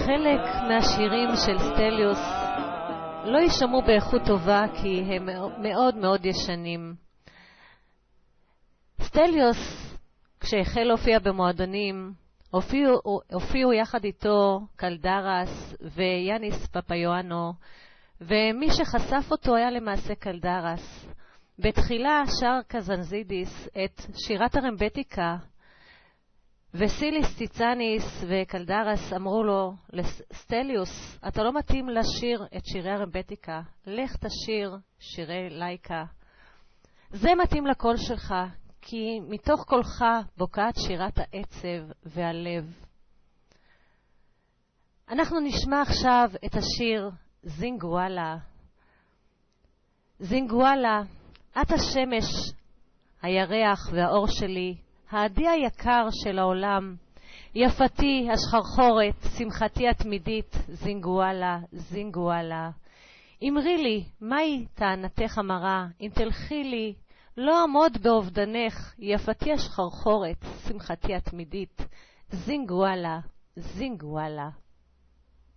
חלק מהשירים של סטליוס לא יישמעו באיכות טובה כי הם מאוד מאוד ישנים. סטליוס, כשהחל להופיע במועדונים, הופיעו יחד איתו קלדרס ויאניס פפיואנו, ומי שחשף אותו היה למעשה קלדרס. בתחילה שר קזנזידיס את שירת הרמבטיקה, וסיליס טיצניס וקלדרס אמרו לו, סטליוס, אתה לא מתאים לשיר את שירי הרמבטיקה, לך תשיר שירי לייקה. זה מתאים לקול שלך, כי מתוך קולך בוקעת שירת העצב והלב. אנחנו נשמע עכשיו את השיר זינגואלה. זינגואלה, את השמש, הירח והאור שלי, העדי היקר של העולם, יפתי, השחרחורת, שמחתי התמידית, זינגואלה, זינגואלה. אמרי לי, מהי טענתך המרה, אם תלכי לי, לא עמוד באובדנך, יפתי השחרחורת, שמחתי התמידית, זינגואלה, זינגואלה.